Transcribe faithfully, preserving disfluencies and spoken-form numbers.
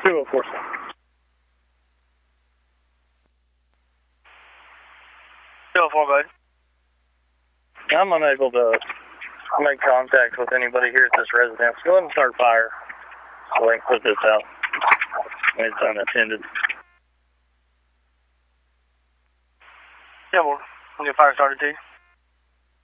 two oh four. two oh four, bud. I'm unable to make contact with anybody here at this residence. Go ahead and start fire so we can put this out. It's unattended. Yeah, well, we'll get fire started, T.